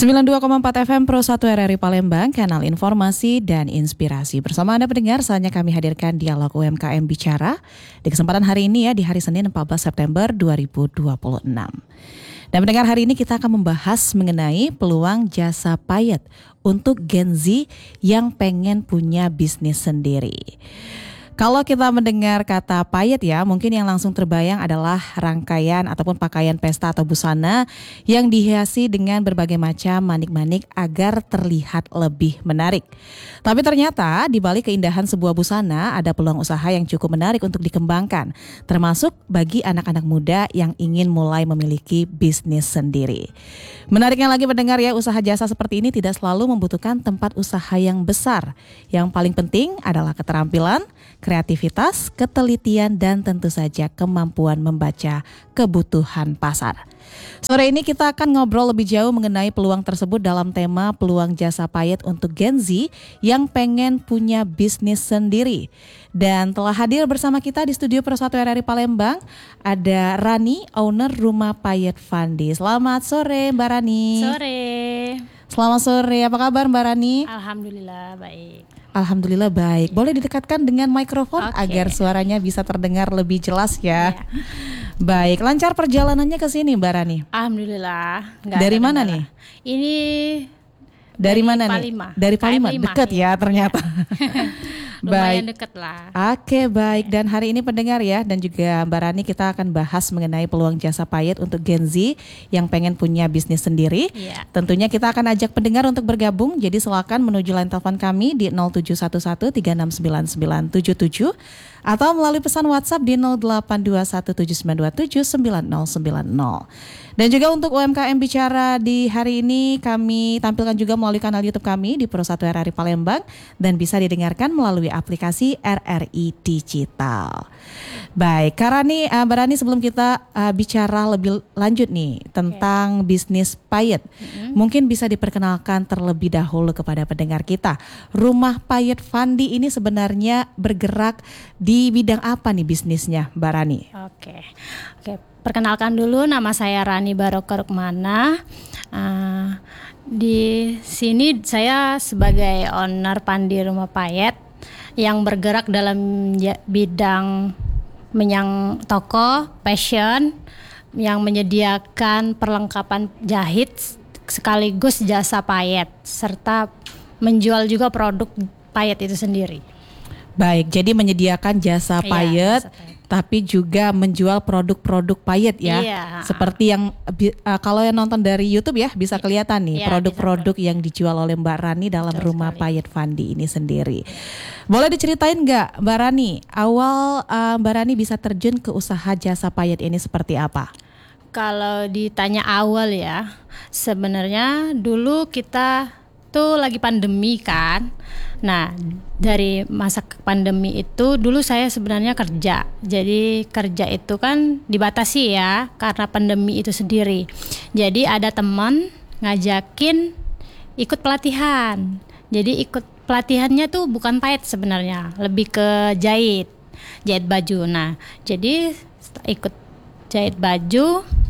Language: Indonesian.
92,4 FM Pro 1 RRI Palembang, kanal informasi dan inspirasi. Bersama Anda pendengar, saatnya kami hadirkan dialog UMKM Bicara di kesempatan hari ini di hari Senin 14 September 2026. Dan pendengar, hari ini kita akan membahas mengenai peluang jasa payet untuk Gen Z yang pengen punya bisnis sendiri. Kalau kita mendengar kata payet mungkin yang langsung terbayang adalah rangkaian ataupun pakaian pesta atau busana yang dihiasi dengan berbagai macam manik-manik agar terlihat lebih menarik. Tapi ternyata di balik keindahan sebuah busana ada peluang usaha yang cukup menarik untuk dikembangkan, termasuk bagi anak-anak muda yang ingin mulai memiliki bisnis sendiri. Menariknya lagi mendengar usaha jasa seperti ini tidak selalu membutuhkan tempat usaha yang besar. Yang paling penting adalah keterampilan, kreativitas, ketelitian, dan tentu saja kemampuan membaca kebutuhan pasar. Sore ini kita akan ngobrol lebih jauh mengenai peluang tersebut dalam tema peluang jasa payet untuk Gen Z yang pengen punya bisnis sendiri. Dan telah hadir bersama kita di studio Pro 1 RRI Palembang ada Rani, owner Rumah Payet Fandi. Selamat sore Mbak Rani. Sore. Selamat sore, apa kabar Mbak Rani? Alhamdulillah baik. Alhamdulillah baik. Boleh didekatkan dengan mikrofon agar suaranya bisa terdengar lebih jelas ya. Baik, lancar perjalanannya ke sini Mbak Rani? Alhamdulillah. Dari mana nih? Ini dari mana Palima. Nih? Dari Palima. Dekat ya ternyata. Lumayan dekat lah. Oke, baik. Dan hari ini pendengar dan juga Mbak Rani, kita akan bahas mengenai peluang jasa payet untuk Gen Z yang pengen punya bisnis sendiri. Tentunya kita akan ajak pendengar untuk bergabung. Jadi silakan menuju line telepon kami di 0711 369977 atau melalui pesan WhatsApp di 082179279090. Dan juga untuk UMKM Bicara di hari ini kami tampilkan juga melalui kanal YouTube kami di Pro 1 RRI Palembang dan bisa didengarkan melalui aplikasi RRI Digital. Baik, Mbak Rani, sebelum kita bicara lebih lanjut nih tentang bisnis payet, mungkin bisa diperkenalkan terlebih dahulu kepada pendengar kita. Rumah Payet Fandi ini sebenarnya bergerak di bidang apa nih bisnisnya, Mbak Rani? Oke. Perkenalkan dulu, nama saya Rani Barokah Rukmana. Di sini saya sebagai owner Pandi Rumah Payet yang bergerak dalam bidang toko, fashion, yang menyediakan perlengkapan jahit sekaligus jasa payet, serta menjual juga produk payet itu sendiri. Baik, jadi menyediakan jasa payet, tapi juga menjual produk-produk payet seperti yang kalau yang nonton dari YouTube bisa kelihatan nih produk-produk yang dijual oleh Mbak Rani dalam Rumah Payet Fandi ini sendiri. Boleh diceritain nggak Mbak Rani, awal Mbak Rani bisa terjun ke usaha jasa payet ini seperti apa? Kalau ditanya awal sebenarnya dulu kita tuh lagi pandemi kan. Nah, dari masa pandemi itu dulu saya sebenarnya kerja. Jadi kerja itu kan dibatasi karena pandemi itu sendiri. Jadi ada teman ngajakin ikut pelatihan. Jadi ikut pelatihannya tuh bukan payet sebenarnya, lebih ke jahit baju. Nah, jadi ikut jahit baju.